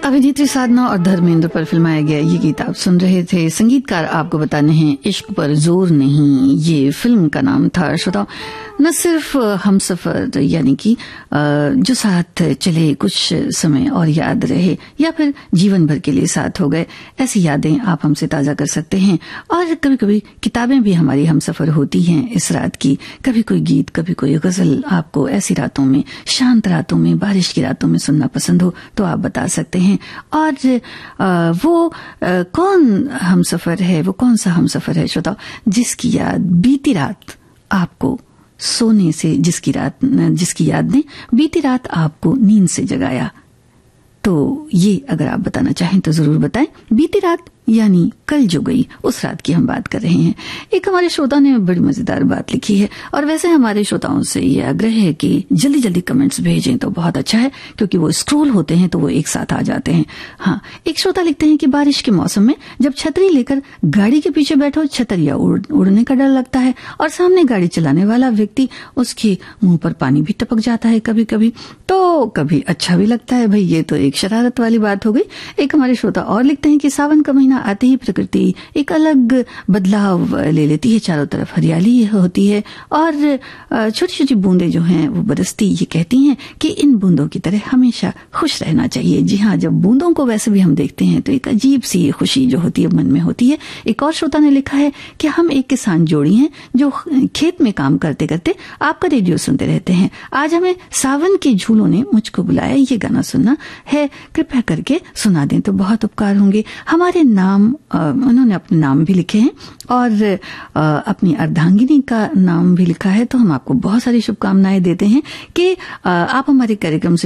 अभिनेत्री साधना और धर्मेंद्र पर फिल्माया गया ये गीत आप सुन रहे थे। संगीतकार आपको बताने हैं इश्क पर जोर नहीं, ये फिल्म का नाम था। श्रोताओ, न सिर्फ हमसफर यानी कि जो साथ चले कुछ समय और याद रहे या फिर जीवन भर के लिए साथ हो गए, ऐसी यादें आप हमसे ताजा कर सकते हैं। और कभी कभी किताबें भी हमारी हमसफर होती हैं इस रात की। कभी कोई गीत, कभी कोई गजल आपको ऐसी रातों में, शांत रातों में, बारिश की रातों में सुनना पसंद हो तो आप बता सकते हैं। और वो कौन हमसफर है, वो कौन सा हमसफर है श्रोताओ, जिसकी याद बीती रात आपको सोने से, जिसकी याद ने बीती रात आपको नींद से जगाया। तो ये अगर आप बताना चाहें तो जरूर बताएं। बीती रात यानी कल जो गई, उस रात की हम बात कर रहे हैं। एक हमारे श्रोता ने बड़ी मजेदार बात लिखी है, और वैसे हमारे श्रोताओं से ये आग्रह है कि जल्दी जल्दी कमेंट्स भेजें तो बहुत अच्छा है, क्योंकि वो स्क्रॉल होते हैं तो वो एक साथ आ जाते हैं। हाँ, एक श्रोता लिखते हैं कि बारिश के मौसम में जब छतरी लेकर गाड़ी के पीछे बैठो, छतरिया उड़ने का डर लगता है और सामने गाड़ी चलाने वाला व्यक्ति, उसके मुंह पर पानी भी टपक जाता है कभी कभी, तो कभी अच्छा भी लगता है। भाई ये तो एक शरारत वाली बात हो गई। एक हमारे श्रोता और लिखते हैं कि सावन का महीना आते ही प्रकृति एक अलग बदलाव ले लेती है, चारों तरफ हरियाली होती है और छोटी छोटी बूंदें जो हैं वो बरसती ये कहती हैं कि इन बूंदों की तरह हमेशा खुश रहना चाहिए। जी हाँ, जब बूंदों को वैसे भी हम देखते हैं तो एक अजीब सी खुशी जो होती है मन में होती है। एक और श्रोता ने लिखा है कि हम एक किसान जोड़ी हैं जो खेत में काम करते करते आपका रेडियो सुनते रहते हैं। आज हमें सावन के झूलों ने मुझको बुलाया, ये गाना सुनना है, कृपया करके सुना दें तो बहुत उपकार होंगे। हमारे नाम, उन्होंने अपने नाम भी लिखे हैं और अपनी अर्धांगिनी का नाम भी लिखा है, तो हम आपको बहुत सारी शुभकामनाएं देते हैं कि आप हमारे कार्यक्रम से